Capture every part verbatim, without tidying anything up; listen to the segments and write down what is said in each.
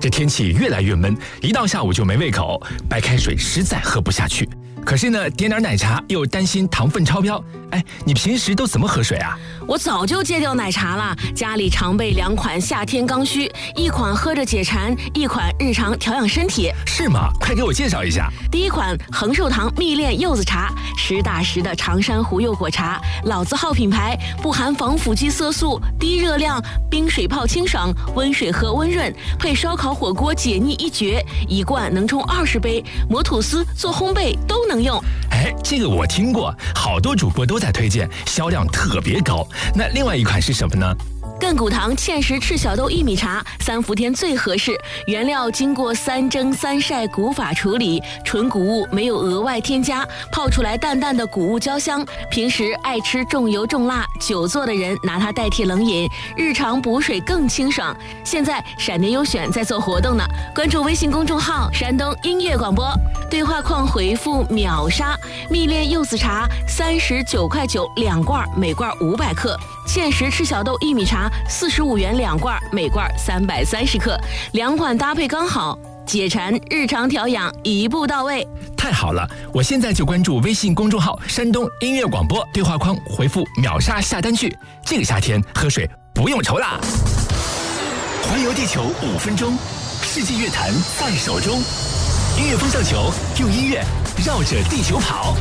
这天气越来越闷，一到下午就没胃口，白开水实在喝不下去。可是呢，点点奶茶又担心糖分超标。哎，你平时都怎么喝水啊？ 我早就戒掉奶茶了，家里常备两款夏天刚需，一款喝着解馋，一款日常调养身体。 是吗？快给我介绍一下。 第一款恒寿堂蜜炼柚子茶，实打实的长山湖柚果茶，老字号品牌，不含防腐剂色素，低热量，冰水泡清爽，温水喝温润，配烧烤火锅解腻一绝，一罐能冲二十杯，磨吐司做烘焙都能用。 哎，这个我听过，好多主播都在推荐，销量特别高。那另外一款是什么呢？ 亘古堂芡实赤小豆薏米茶，三伏天最合适。原料经过三蒸三晒古法处理，纯谷物，没有额外添加，泡出来淡淡的谷物焦香。平时爱吃重油重辣、久坐的人拿它代替冷饮，日常补水更清爽。现在闪电优选在做活动呢，关注微信公众号山东音乐广播，对话框回复秒杀蜜炼柚子茶，三十九块九两罐，每罐五百克。芡实赤小豆薏米茶四十五元两罐，每罐三百三十克，两款搭配刚好，解馋日常调养一步到位。 太好了，我现在就关注微信公众号山东音乐广播，对话框回复秒杀下单去，这个夏天喝水不用愁啦。环游地球五分钟，世纪乐坛在手中，音乐风向球用音乐绕着地球跑。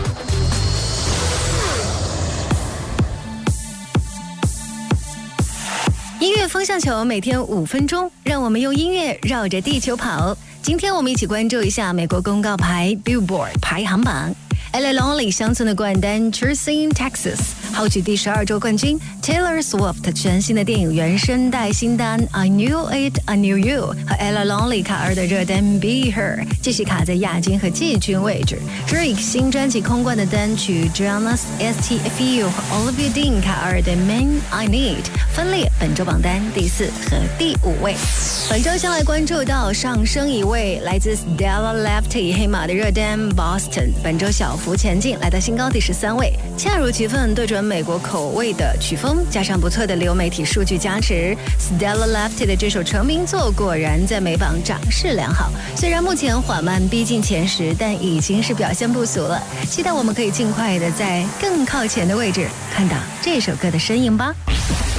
音乐风向球每天五分钟，让我们用音乐绕着地球跑。今天我们一起关注一下美国公告牌 Billboard 排行榜。Ella Longley 乡村的冠单 Chasing Texas 豪取第十二周冠军。Taylor Swift 全新的电影原声带新单 I Knew It I Knew You 和 Ella Longley 卡尔的热单 Be Her 继续卡在亚军和季军位置。Drake 新专辑空冠的单曲 Jonas S T F U 和 Olivia Dean 卡尔的 Man I Need 分列本周榜单第四和第五位。本周先来关注到上升一位，来自 Stella Lefty 黑马的热单 Boston 本周小幅前进，来到新高第十三位，恰如其分对准美国口味的曲风，加上不错的流媒体数据加持， Stella Lefty 的这首成名作果然在美榜涨势良好。虽然目前缓慢逼近前十，但已经是表现不俗了，期待我们可以尽快的在更靠前的位置看到这首歌的身影吧。